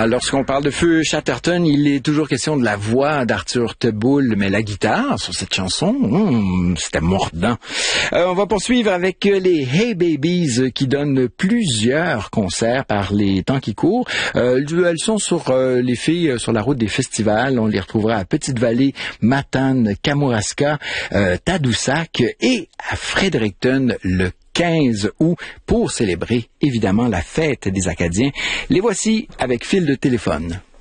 lorsqu'on parle de Feu Chatterton, il est toujours question de la voix d'Arthur Teboul, mais la guitare sur cette chanson, c'était mordant. On va poursuivre avec les Hey Babies qui donnent plusieurs concerts par les temps qui courent. Elles sont sur les filles sur la route des festivals. On les retrouvera à Petite-Vallée, Matane, Kamouraska, Tadoussac et à Fredericton le 15 août pour célébrer évidemment la fête des Acadiens. Les voici avec Fil de téléphone.